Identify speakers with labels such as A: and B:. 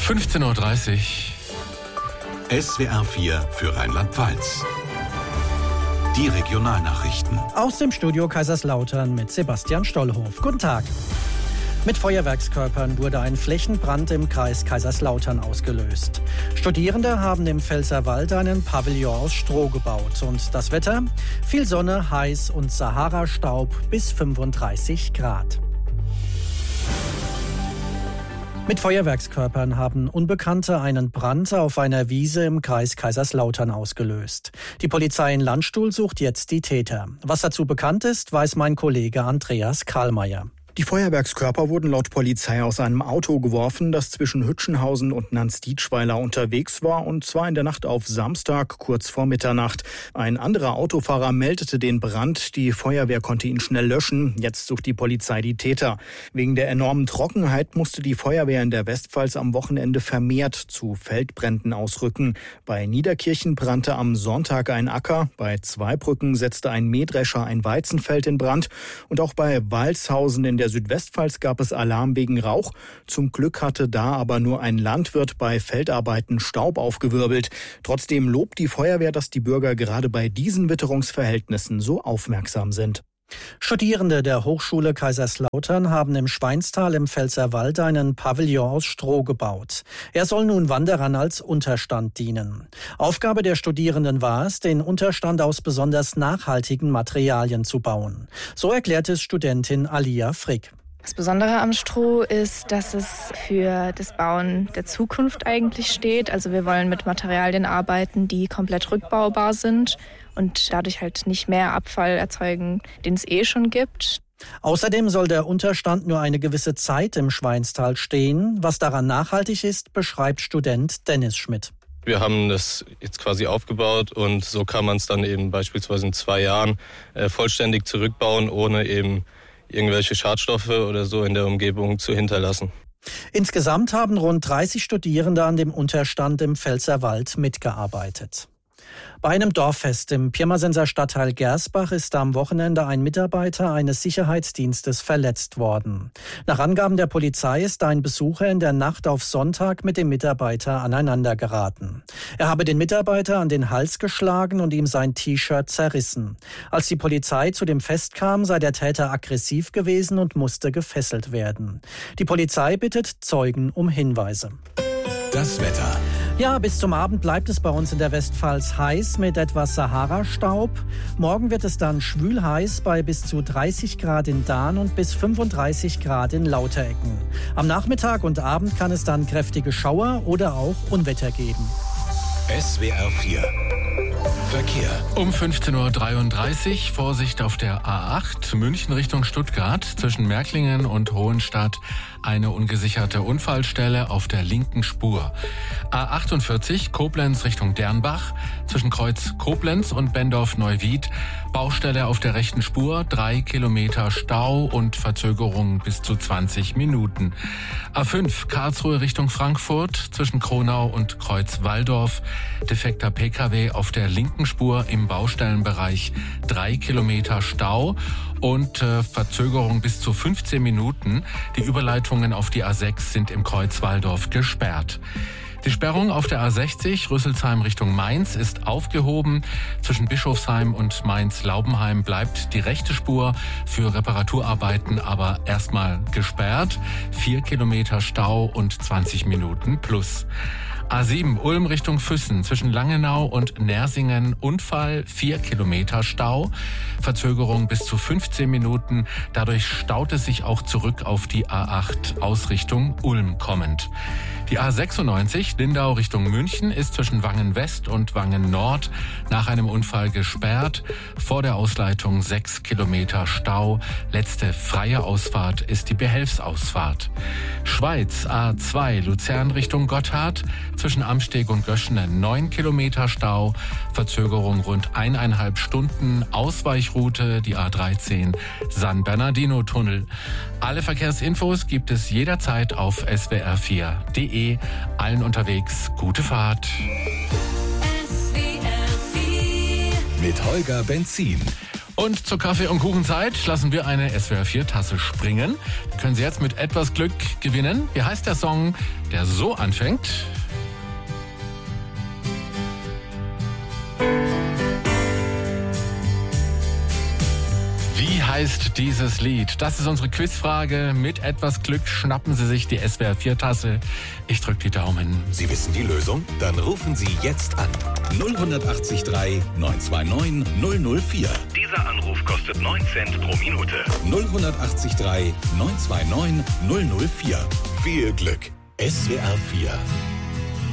A: 15:30 Uhr.
B: SWR 4 für Rheinland-Pfalz. Die Regionalnachrichten.
C: Aus dem Studio Kaiserslautern mit Sebastian Stollhof. Guten Tag. Mit Feuerwerkskörpern wurde ein Flächenbrand im Kreis Kaiserslautern ausgelöst. Studierende haben im Pfälzerwald einen Pavillon aus Stroh gebaut. Und das Wetter? Viel Sonne, heiß und Sahara-Staub bis 35 Grad. Mit Feuerwerkskörpern haben Unbekannte einen Brand auf einer Wiese im Kreis Kaiserslautern ausgelöst. Die Polizei in Landstuhl sucht jetzt die Täter. Was dazu bekannt ist, weiß mein Kollege Andreas Karlmeier.
D: Die Feuerwerkskörper wurden laut Polizei aus einem Auto geworfen, das zwischen Hütchenhausen und Nanz-Dietschweiler unterwegs war, und zwar in der Nacht auf Samstag kurz vor Mitternacht. Ein anderer Autofahrer meldete den Brand, die Feuerwehr konnte ihn schnell löschen. Jetzt sucht die Polizei die Täter. Wegen der enormen Trockenheit musste die Feuerwehr in der Westpfalz am Wochenende vermehrt zu Feldbränden ausrücken. Bei Niederkirchen brannte am Sonntag ein Acker, bei Zweibrücken setzte ein Mähdrescher ein Weizenfeld in Brand und auch bei Walshausen in der Südwestpfalz gab es Alarm wegen Rauch. Zum Glück hatte da aber nur ein Landwirt bei Feldarbeiten Staub aufgewirbelt. Trotzdem lobt die Feuerwehr, dass die Bürger gerade bei diesen Witterungsverhältnissen so aufmerksam sind.
C: Studierende der Hochschule Kaiserslautern haben im Schweinstal im Pfälzerwald einen Pavillon aus Stroh gebaut. Er soll nun Wanderern als Unterstand dienen. Aufgabe der Studierenden war es, den Unterstand aus besonders nachhaltigen Materialien zu bauen. So erklärt es Studentin Alia Frick.
E: Das Besondere am Stroh ist, dass es für das Bauen der Zukunft eigentlich steht. Also wir wollen mit Materialien arbeiten, die komplett rückbaubar sind und dadurch halt nicht mehr Abfall erzeugen, den es schon gibt.
C: Außerdem soll der Unterstand nur eine gewisse Zeit im Schweinstal stehen. Was daran nachhaltig ist, beschreibt Student Dennis Schmidt.
F: Wir haben das jetzt quasi aufgebaut und so kann man es dann eben beispielsweise in 2 Jahren vollständig zurückbauen, ohne eben irgendwelche Schadstoffe oder so in der Umgebung zu hinterlassen.
C: Insgesamt haben rund 30 Studierende an dem Unterstand im Pfälzerwald mitgearbeitet. Bei einem Dorffest im Pirmasenser Stadtteil Gersbach ist am Wochenende ein Mitarbeiter eines Sicherheitsdienstes verletzt worden. Nach Angaben der Polizei ist ein Besucher in der Nacht auf Sonntag mit dem Mitarbeiter aneinandergeraten. Er habe den Mitarbeiter an den Hals geschlagen und ihm sein T-Shirt zerrissen. Als die Polizei zu dem Fest kam, sei der Täter aggressiv gewesen und musste gefesselt werden. Die Polizei bittet Zeugen um Hinweise.
B: Das Wetter.
C: Ja, bis zum Abend bleibt es bei uns in der Westpfalz heiß mit etwas Sahara-Staub. Morgen wird es dann schwül heiß bei bis zu 30 Grad in Dahn und bis 35 Grad in Lauterecken. Am Nachmittag und Abend kann es dann kräftige Schauer oder auch Unwetter geben.
B: SWR 4 Verkehr.
A: Um 15:33 Uhr Vorsicht auf der A8 München Richtung Stuttgart zwischen Märklingen und Hohenstadt eine ungesicherte Unfallstelle auf der linken Spur. A48 Koblenz Richtung Dernbach zwischen Kreuz Koblenz und Bendorf-Neuwied Baustelle auf der rechten Spur, 3 Kilometer Stau und Verzögerung bis zu 20 Minuten. A5 Karlsruhe Richtung Frankfurt zwischen Kronau und Kreuz Walldorf defekter Pkw auf der linken Spur im Baustellenbereich, 3 Kilometer Stau und Verzögerung bis zu 15 Minuten. Die Überleitungen auf die A6 sind im Kreuz Walldorf gesperrt. Die Sperrung auf der A60 Rüsselsheim Richtung Mainz ist aufgehoben. Zwischen Bischofsheim und Mainz-Laubenheim bleibt die rechte Spur für Reparaturarbeiten aber erstmal gesperrt. 4 Kilometer Stau und 20 Minuten plus. A7 Ulm Richtung Füssen zwischen Langenau und Nersingen Unfall, 4 Kilometer Stau, Verzögerung bis zu 15 Minuten. Dadurch staut es sich auch zurück auf die A8 aus Richtung Ulm kommend. Die A96 Lindau Richtung München ist zwischen Wangen West und Wangen Nord nach einem Unfall gesperrt. Vor der Ausleitung 6 Kilometer Stau. Letzte freie Ausfahrt ist die Behelfsausfahrt. Schweiz A2 Luzern Richtung Gotthard zwischen Amsteg und Göschenen 9 Kilometer Stau. Verzögerung rund 1,5 Stunden. Ausweichroute die A13 San Bernardino Tunnel. Alle Verkehrsinfos gibt es jederzeit auf swr4.de. Allen unterwegs gute Fahrt.
B: Mit Holger Benzin.
A: Und zur Kaffee- und Kuchenzeit lassen wir eine SWR 4 Tasse springen. Können Sie jetzt mit etwas Glück gewinnen. Wie heißt der Song, der so anfängt? Wie heißt dieses Lied? Das ist unsere Quizfrage. Mit etwas Glück schnappen Sie sich die SWR 4 Tasse. Ich drücke die Daumen.
B: Sie wissen die Lösung? Dann rufen Sie jetzt an. 0183 929 004.
G: Dieser Anruf kostet 9 Cent pro Minute.
B: 0183 929 004. Viel Glück. SWR 4.